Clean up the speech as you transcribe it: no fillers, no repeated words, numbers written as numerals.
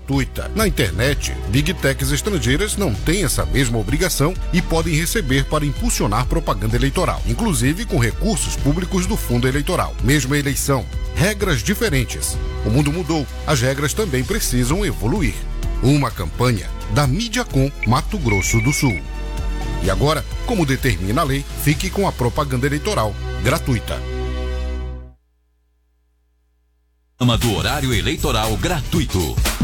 gratuita. Na internet, Big Techs estrangeiras não têm essa mesma obrigação e podem receber para impulsionar propaganda eleitoral, inclusive com recursos públicos do fundo eleitoral. Mesma eleição, regras diferentes. O mundo mudou, as regras também precisam evoluir. Uma campanha da Mídiacom Mato Grosso do Sul. E agora, como determina a lei, fique com a propaganda eleitoral gratuita. Do horário eleitoral gratuito.